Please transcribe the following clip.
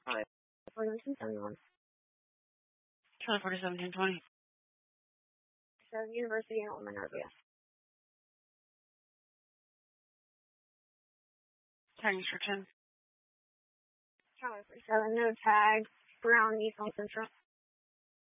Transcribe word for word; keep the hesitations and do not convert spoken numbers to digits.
Hi. forty-seven seventy-one. Charlie forty-seven ten twenty. So, University of Monrovia. Tagging restriction. Charlie forty-seven, no tag. Brown Nissan Sentra.